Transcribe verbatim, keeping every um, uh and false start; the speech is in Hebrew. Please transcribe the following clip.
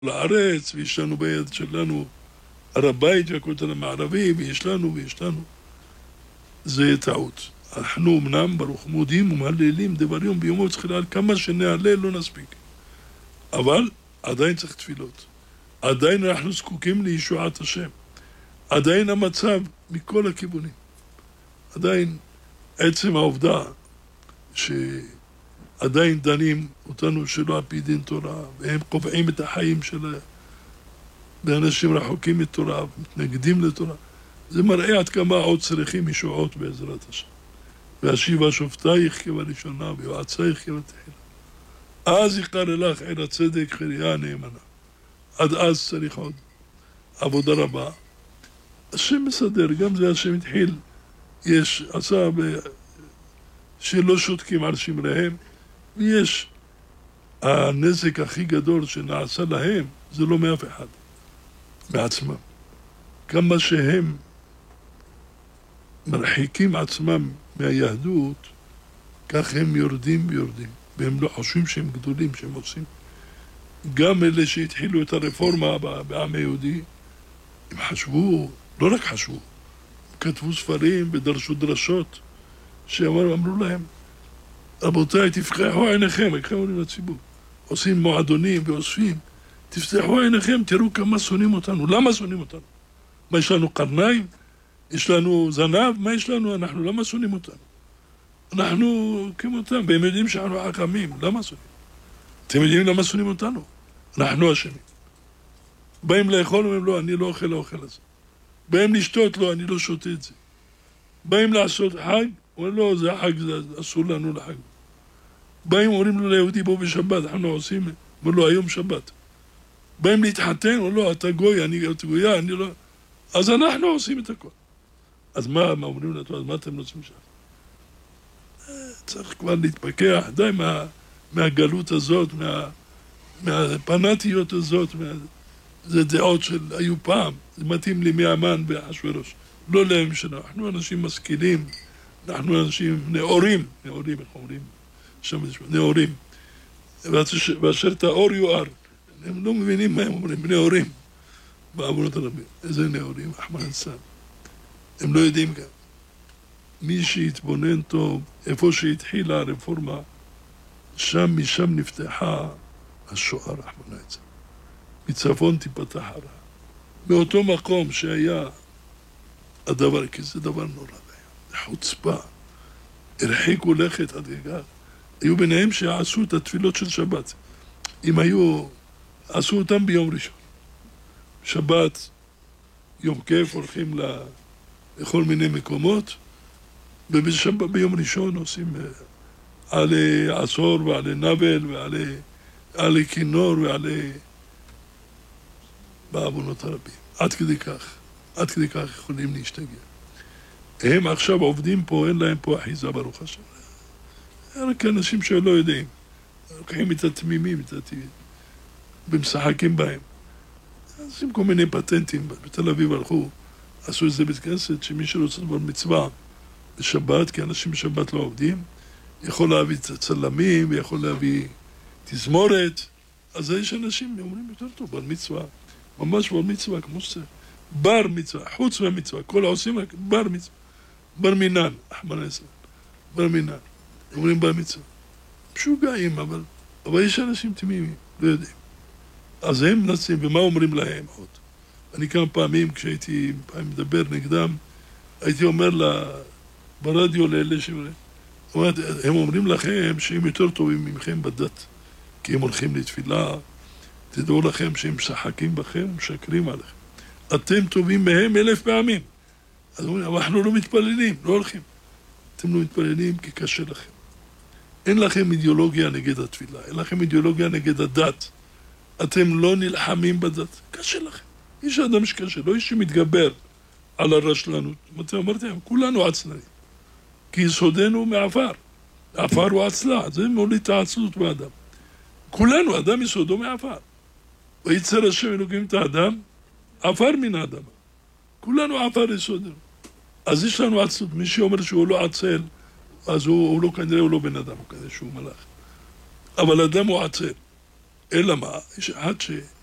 לארץ, ויש לנו ביד שלנו הר הבית והכותל המערבי, ויש לנו ויש לנו. זה טעות. אנחנו אמנם ברוך מודים ומהללים דבר יום ביומו תחילה, כמה שנעלה לא נספיק. אבל עדיין צריך תפילות. עדיין אנחנו זקוקים לישועת השם. עדיין המצב מכל הכיוונים. עדיין עצם העובדה שעדיין דנים אותנו שלא על פי דין תורה, והם קובעים את החיים שלהם, ואנשים רחוקים מתורה, מתנגדים לתורה, זה מראה עד כמה עוד צריכים ישועות בעזרת השם. והשיבה שופטייך כבראשונה, ויועצייך כבתחילה. אז יקרא לך אל הצדק חירייה נאמנה. עד אז צריך עוד עבודה רבה. השם מסדר, גם זה השם התחיל, יש, עשה ב... שלא שותקים על שמריהם, ויש הנזק הכי גדול שנעשה להם, זה לא מאף אחד, מעצמם. כמה שהם מרחיקים עצמם מהיהדות, כך הם יורדים ויורדים, והם לא חושבים שהם גדולים, שהם עושים. גם אלה שהתחילו את הרפורמה בעם היהודי, הם חשבו, לא רק חשבו, כתבו ספרים ודרשו דרשות, שאמרו להם, רבותיי, תפקחו עיניכם, איך אומרים לציבור, עושים מועדונים ואוספים, תפתחו עיניכם, תראו כמה שונאים אותנו. למה שונאים אותנו? מה, יש לנו קרניים? יש לנו זנב? מה יש לנו? אנחנו, למה שונאים אותנו? אנחנו כמותם, והם יודעים שאנחנו חכמים, למה שונאים? אתם יודעים למה שונאים אותנו? אנחנו אשמים. באים לאכול, אומרים לא, אני לא אוכל לאוכל הזה. באים לשתות, לא, אני לא שותה את זה. באים לעשות חג, אומרים לא, זה החג, זה אסור לנו לחג. באים, אומרים לו ליהודי, בוא בשבת, אנחנו עושים, אומרים לו, היום שבת. באים להתחתן, אומרים לו, אתה גוי, אני גויה, אני לא... אז אנחנו עושים את הכל. אז מה, מה אומרים לנו, אז מה אתם רוצים שם? צריך כבר להתפקח, די מה, מהגלות הזאת, מה, מהפנאטיות הזאת, מה, זה דעות של היו פעם, זה מתאים לי מהמן ואחשוורוש. לא להם שלנו, אנחנו אנשים משכילים, אנחנו אנשים נאורים, נאורים, איך אומרים? שם זה נאורים. ואשר את האור יואר, הם לא מבינים מה הם אומרים, נאורים. בעבונות הרבים, איזה נאורים, אחמד סם. הם לא יודעים גם. מי שהתבונן טוב, איפה שהתחילה הרפורמה, שם משם נפתחה השואה, רחמנא ליצלן. מצפון תיפתח הרע. מאותו מקום שהיה הדבר, כי זה דבר נורא, זה חוצפה. הרחיקו לכת עד כך. היו ביניהם שעשו את התפילות של שבת. אם היו, עשו אותם ביום ראשון. שבת, יום כיף, הולכים לכל מיני מקומות, ובשבת, ביום ראשון עושים עלי עשור ועלי נבל ועלי עלי כינור ועלי בעוונות הרבים. עד כדי כך, עד כדי כך יכולים להשתגע. הם עכשיו עובדים פה, אין להם פה אחיזה ברוך השם. רק אנשים שלא יודעים. לוקחים את התמימים, את הטבעים, ומשחקים בהם. עושים כל מיני פטנטים. בתל אביב הלכו, עשו איזה בית כנסת, שמי שרוצה דבר מצווה בשבת, כי אנשים בשבת לא עובדים, יכול להביא צלמים, ויכול להביא תזמורת. אז יש אנשים אומרים יותר טוב, בר מצווה. ממש בר מצווה, כמו שזה. בר מצווה, חוץ מהמצווה. כל העושים רק בר מצווה. בר מינן, אחמד ליצלן. בר מינן. אומרים בר מצווה. משוגעים, אבל, אבל יש אנשים תמימים, לא יודעים. אז הם מנסים, ומה אומרים להם עוד? אני כמה פעמים, כשהייתי פעם מדבר נגדם, הייתי אומר לה, ברדיו לאלה שאומרים, הם אומרים לכם שהם יותר טובים ממכם בדת, כי הם הולכים לתפילה, תדעו לכם שהם משחקים בכם ומשקרים עליכם. אתם טובים מהם אלף פעמים. אז אומרים, אבל אנחנו לא מתפללים, לא הולכים. אתם לא מתפללים כי קשה לכם. אין לכם אידיאולוגיה נגד התפילה, אין לכם אידיאולוגיה נגד הדת. אתם לא נלחמים בדת, קשה לכם. יש אדם שקשה, לא יש שמתגבר על הרשלנות. אתם אמרתם, כולנו עצלנים. כי יסודנו מעפר. העפר הוא עצלה, זה מוליד את העצלות באדם. כולנו, אדם יסודו מעפר. ויצר השם אלוקים את האדם, עפר מן האדמה. כולנו עפר יסודנו. אז יש לנו עצלות. מי שאומר שהוא לא עצל, אז הוא, הוא לא, כנראה הוא לא בן אדם, הוא כנראה שהוא מלאך. אבל אדם הוא עצל. אלא מה? יש אחד ש...